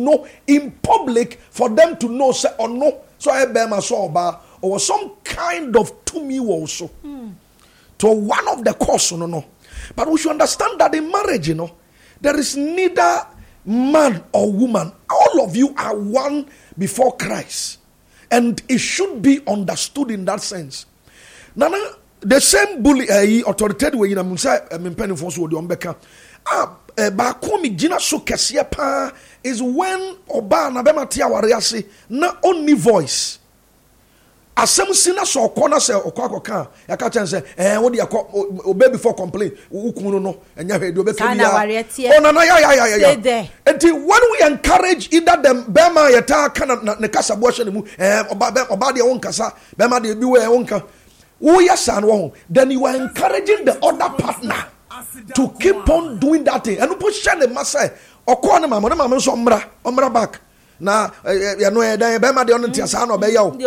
know in public for them to know say or no. So I bear my soul or some kind of to me also. To one of the cause, no. But we should understand that in marriage, there is neither man or woman. All of you are one before Christ. And it should be understood in that sense. Nana, the same bully authoritative way in a Musa penny for so the Umbeka. Bakomi Gina so kesia pa is when Oba na bematia wariasi na only voice. Asem sina so corner say okwakoka ya ka chen say wo de obey before complain ukunu no enya hwe de obefemi ya na ya until when we encourage either them bema yeta kana ne kasa bo hwe ne mu oba de won kasa bema de bi we won ka wo yasan wo then you are encouraging the other partner to keep on doing that thing and push the massa okwa ne mama so omra back na ya no e dan be ma de on ntia na obeya o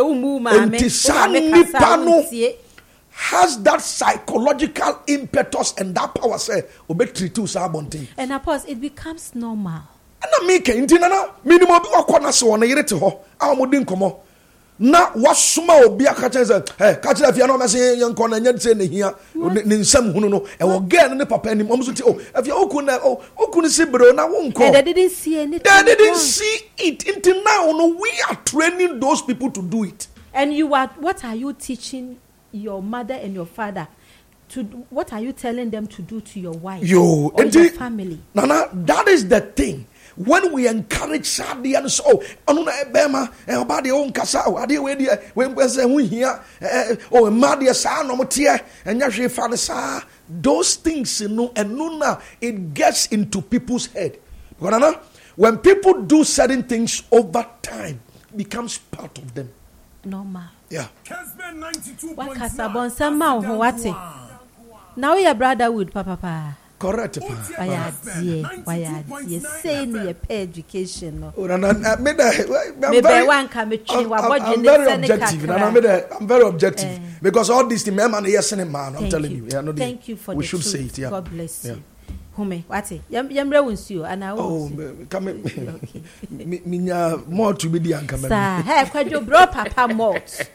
has that psychological impetus and that power say obetri to sa bonten and of course it becomes normal na me kan ntina na minimum bi wakona se won yire te ho a mo din komo na wasoma obi aka chen say ka chira fia na o mese yanko na nya se ne hia ne nsam hunu no e wo girl ne papa ni mo so ti afia okun si bro na wonko they didn't see anything they didn't see it until now no we are training those people to do it. And what are you teaching your mother and your father to do? What are you telling them to do to your wife or your family? Nana, that is the thing. When we encourage Sadi and so, Anuna Bema, and about the own Casa, Adi, when we say we here, or Madia San, or Motia, and Yashi Fanasa, those things, and Nuna, it gets into people's head. When people do certain things over time, it becomes part of them. Normal. Yeah. Now your brother would, Papa. Correct. Why say no your pay education? I'm very objective because all these things, man, yes, man. I'm telling you. Thank you for we the should truth. say it. Yeah. God bless you. Hume, what's it? Yamre wins you, and I will. Come more to be the anchor. Have quite your bro, Papa Mort.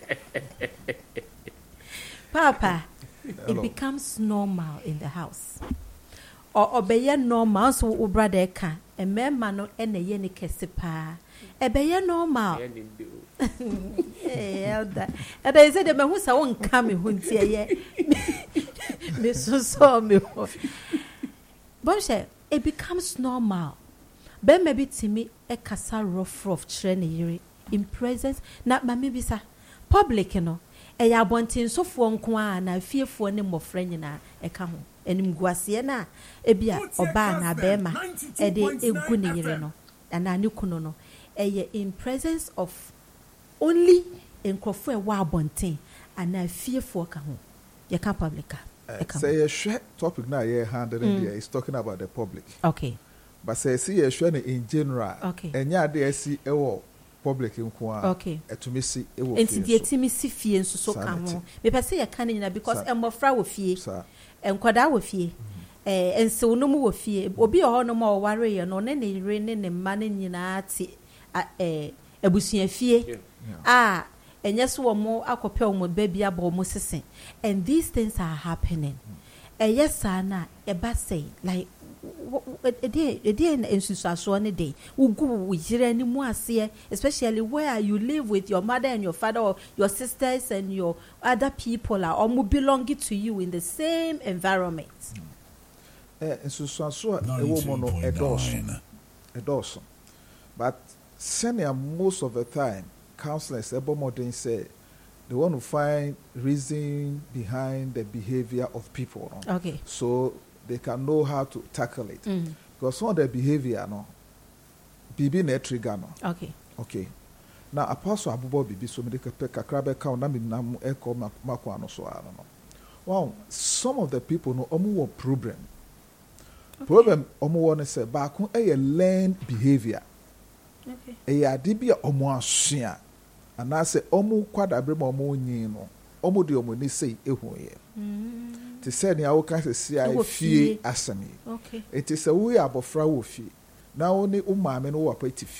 Papa, it becomes normal in the house. Or obey normal, so brother can, a man no and a yenny kesipa. Obey normal. And I said, the man who's a one coming, who's here. Miss so me. Bonche, it becomes normal. Ben maybe to me a casa rough training in presence, not my maybe sa public, a wanting so for one and fear for any more friend in a come. And Guasiana, a bia or bana bema, a de a gunireno, and a new kunono, in presence of only in Crawford Wabontin, and I fear for Cahu. You can't public. Say a short topic now, is talking about the public. Okay. But say, see a short in general. Okay. And yeah, they see a public in Kwa. Okay. To me, see it will be. And the Timothy fee and so come. Maybe say a cannon because I'm more fraud with ye. And Quada with ye. And so no more with ye. Will be all no more warrior, no any raining and manning in a bushing fee. Ah. And yes, one more aquapel baby abo mosese. And these things are happening. And yes, Sana, a bassay, like a day and so on a day. Ugu with any more see, especially where you live with your mother and your father or your sisters and your other people are all belonging to you in the same environment. And so a woman a dawson. But senior most of the time. Counselors, Modern say they want to find reason behind the behavior of people. No? Okay. So they can know how to tackle it. Because some of the behavior, no, bibi na trigger no. Okay. Okay. Now Apostle Abubo bibi so me de kakrabe count na me nam eko makwa no so ara no. Wow, some of the people no omu wo problem. Okay. Problem omu wo ne say ba ko e learned behavior. Okay. E ya de bia omu asua. And I say, Omu quadabre momo nino, Omu de Omu ni say, Ehoye. To say, Nia can see I fee asani. Okay. It is a way above Frau fee. Now only Umma men who are pretty